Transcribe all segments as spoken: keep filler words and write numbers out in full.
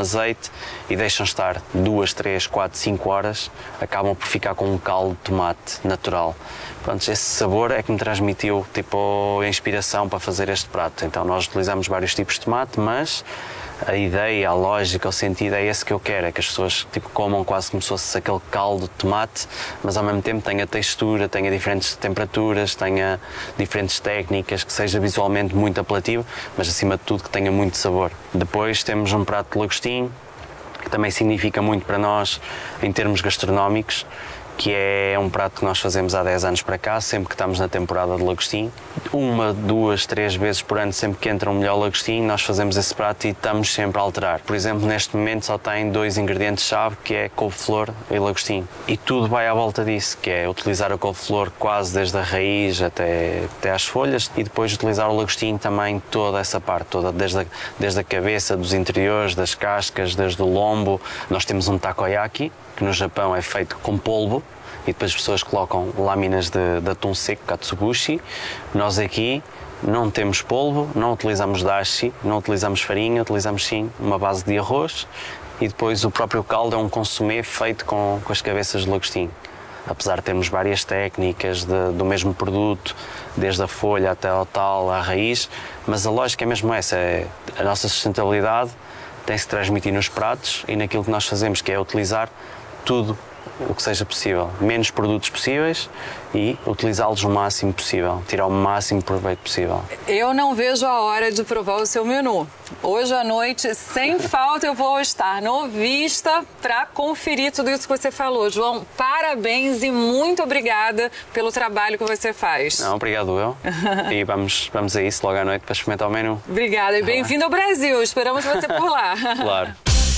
azeite e deixam estar duas, três, quatro, cinco horas, acabam por ficar com um caldo de tomate natural. Pronto, esse sabor é que me transmitiu tipo, a inspiração para fazer este prato. Então nós utilizamos vários tipos de tomate, mas a ideia, a lógica, o sentido é esse que eu quero, é que as pessoas tipo, comam quase como se fosse aquele caldo de tomate, mas ao mesmo tempo tenha textura, tenha diferentes temperaturas, tenha diferentes técnicas, que seja visualmente muito apelativo, mas acima de tudo que tenha muito sabor. Depois temos um prato de lagostim, que também significa muito para nós em termos gastronómicos, que é um prato que nós fazemos há dez anos para cá, sempre que estamos na temporada de lagostim. Uma, duas, três vezes por ano, sempre que entra um melhor lagostim, nós fazemos esse prato e estamos sempre a alterar. Por exemplo, neste momento só tem dois ingredientes-chave, que é couve-flor e lagostim. E tudo vai à volta disso, que é utilizar a couve-flor quase desde a raiz até, até às folhas e depois utilizar o lagostim também toda essa parte, toda, desde, a, desde a cabeça, dos interiores, das cascas, desde o lombo. Nós temos um takoyaki, que no Japão é feito com polvo, e depois as pessoas colocam lâminas de, de atum seco, katsubushi. Nós aqui não temos polvo, não utilizamos dashi, não utilizamos farinha, utilizamos sim uma base de arroz e depois o próprio caldo é um consumé feito com, com as cabeças de lagostim. Apesar de termos várias técnicas de, do mesmo produto, desde a folha até ao tal, à raiz, mas a lógica é mesmo essa, é a nossa sustentabilidade tem-se transmitir nos pratos e naquilo que nós fazemos, que é utilizar tudo o que seja possível, menos produtos possíveis e utilizá-los o máximo possível, tirar o máximo proveito possível. Eu não vejo a hora de provar o seu menu. Hoje à noite, sem falta, eu vou estar no Vista para conferir tudo isso que você falou. João, parabéns e muito obrigada pelo trabalho que você faz. Não, obrigado eu. E vamos, vamos a isso logo à noite para experimentar o menu. Obrigada e bem-vindo ao Brasil. Esperamos você por lá. Claro.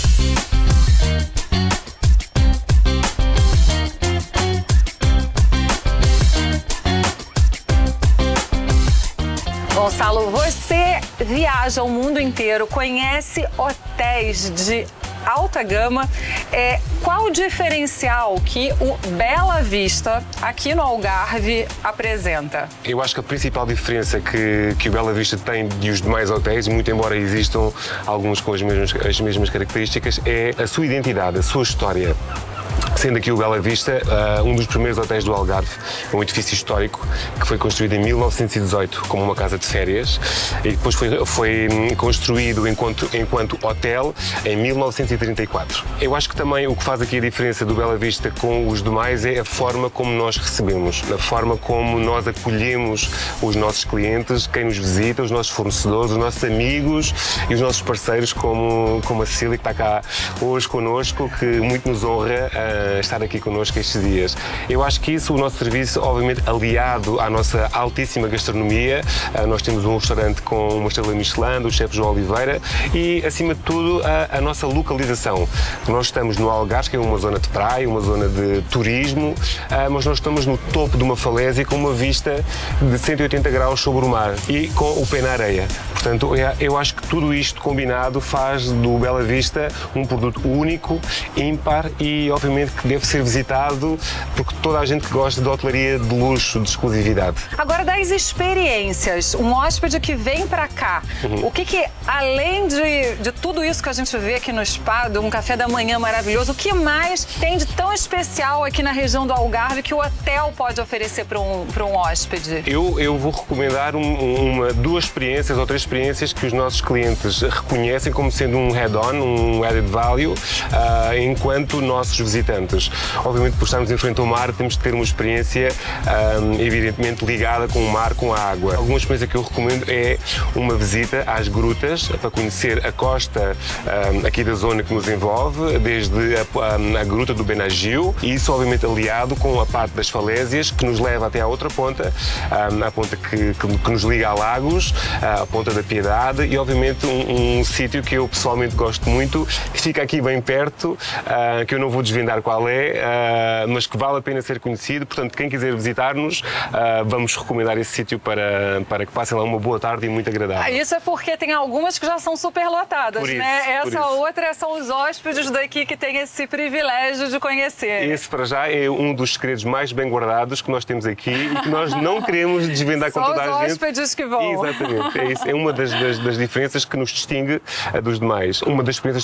Gonçalo, você viaja o mundo inteiro, conhece hotéis de alta gama. É, qual o diferencial que o Bela Vista, aqui no Algarve, apresenta? Eu acho que a principal diferença que, que o Bela Vista tem dos demais hotéis, muito embora existam alguns com as mesmas, as mesmas características, é a sua identidade, a sua história. Sendo aqui o Bela Vista, uh, um dos primeiros hotéis do Algarve, um edifício histórico que foi construído em mil novecentos e dezoito como uma casa de férias e depois foi, foi construído enquanto, enquanto hotel em mil novecentos e trinta e quatro. Eu acho que também o que faz aqui a diferença do Bela Vista com os demais é a forma como nós recebemos, a forma como nós acolhemos os nossos clientes, quem nos visita, os nossos fornecedores, os nossos amigos e os nossos parceiros, como, como a Cecília, que está cá hoje connosco, que muito nos honra uh, estar aqui connosco estes dias. Eu acho que isso, o nosso serviço, obviamente aliado à nossa altíssima gastronomia. Nós temos um restaurante com uma estrela Michelin, do chefe João Oliveira, e acima de tudo a, a nossa localização. Nós estamos no Algarve, que é uma zona de praia, uma zona de turismo, mas nós estamos no topo de uma falésia com uma vista de cento e oitenta graus sobre o mar e com o pé na areia. Portanto, eu acho que tudo isto combinado faz do Bela Vista um produto único, ímpar e, obviamente, que deve ser visitado porque toda a gente que gosta de hotelaria de luxo, de exclusividade. Agora, das experiências, um hóspede que vem para cá, uhum. o que que, além de, de tudo isso que a gente vê aqui no spa, de um café da manhã maravilhoso, o que mais tem de tão especial aqui na região do Algarve que o hotel pode oferecer para um, para um hóspede? Eu, eu vou recomendar um, uma, duas experiências ou três experiências que os nossos clientes reconhecem como sendo um head-on, um added value, uh, enquanto nossos visitantes. Obviamente, por estarmos em frente ao mar, temos de ter uma experiência um, evidentemente ligada com o mar, com a água. Alguma experiência que eu recomendo é uma visita às grutas para conhecer a costa um, aqui da zona que nos envolve, desde a, a, a gruta do Benagil, e isso obviamente aliado com a parte das falésias que nos leva até à outra ponta, um, a ponta que, que, que nos liga a Lagos, a ponta da Piedade, e obviamente um, um sítio que eu pessoalmente gosto muito, que fica aqui bem perto, uh, que eu não vou desvendar qual é, uh, mas que vale a pena ser conhecido. Portanto, quem quiser visitar-nos, uh, vamos recomendar esse sítio para, para que passem lá uma boa tarde e muito agradável. Ah, isso é porque tem algumas que já são super lotadas, por isso, né? Essa isso. outra são os hóspedes daqui que têm esse privilégio de conhecer. Esse, para já, é um dos segredos mais bem guardados que nós temos aqui e que nós não queremos desvendar com toda a gente. São os hóspedes que vão. Exatamente, é isso. É uma das, das, das diferenças que nos distingue uh, dos demais. Uma das experiências